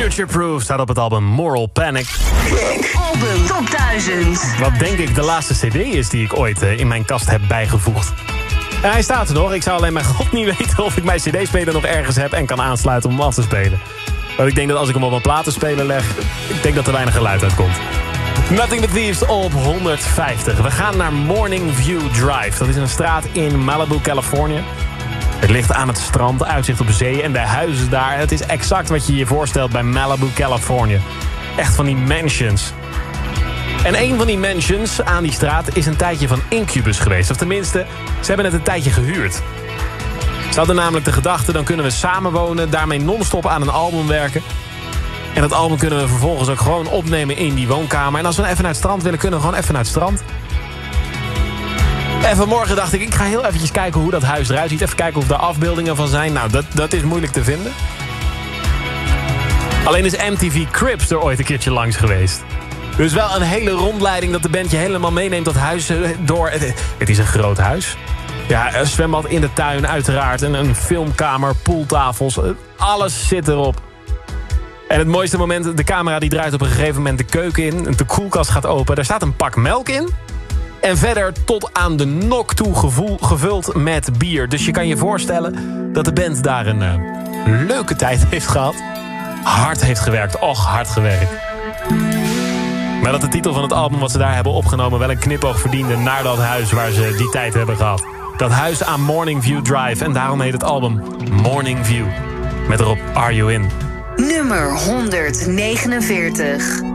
Future Proof staat op het album Moral Panic. Album Top 1000. Wat denk ik de laatste cd is die ik ooit in mijn kast heb bijgevoegd. En hij staat er nog. Ik zou alleen mijn god niet weten of ik mijn cd-speler nog ergens heb en kan aansluiten om hem af te spelen. Want ik denk dat als ik hem op een platenspeler leg, ik denk dat er weinig geluid uitkomt. Nothing But Thieves op 150. We gaan naar Morning View Drive. Dat is een straat in Malibu, Californië. Het ligt aan het strand, uitzicht op de zee en de huizen daar. Het is exact wat je je voorstelt bij Malibu, Californië. Echt van die mansions. En een van die mansions aan die straat is een tijdje van Incubus geweest. Of tenminste, ze hebben het een tijdje gehuurd. Ze hadden namelijk de gedachte, dan kunnen we samenwonen, daarmee non-stop aan een album werken. En dat album kunnen we vervolgens ook gewoon opnemen in die woonkamer. En als we even naar het strand willen, kunnen we gewoon even naar het strand. En vanmorgen dacht ik ga heel eventjes kijken hoe dat huis eruit ziet. Even kijken of er afbeeldingen van zijn. Nou, dat is moeilijk te vinden. Alleen is MTV Cribs er ooit een keertje langs geweest. Dus wel een hele rondleiding dat de band je helemaal meeneemt dat huis door. Het is een groot huis. Ja, een zwembad in de tuin uiteraard. En een filmkamer, pooltafels. Alles zit erop. En het mooiste moment, de camera die draait op een gegeven moment de keuken in. De koelkast gaat open. Daar staat een pak melk in. En verder tot aan de nok toe gevuld met bier. Dus je kan je voorstellen dat de band daar een leuke tijd heeft gehad. Hard heeft gewerkt. Och, hard gewerkt. Maar dat de titel van het album wat ze daar hebben opgenomen wel een knipoog verdiende naar dat huis waar ze die tijd hebben gehad. Dat huis aan Morning View Drive. En daarom heet het album Morning View. Met erop Are You In? Nummer 149.